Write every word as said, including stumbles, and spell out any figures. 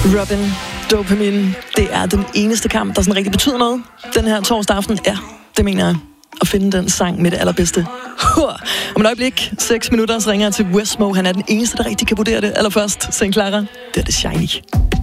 Robin, Dopamin, det er den eneste kamp, der sådan rigtig betyder noget den her torsdag aften. Ja, det mener jeg. At finde den sang med det allerbedste. Hur. Om et øjeblik, seks minutter, så ringer jeg til Westmo. Han er den eneste, der rigtig kan vurdere det allerførst. Saint Clara, det er det Shiny.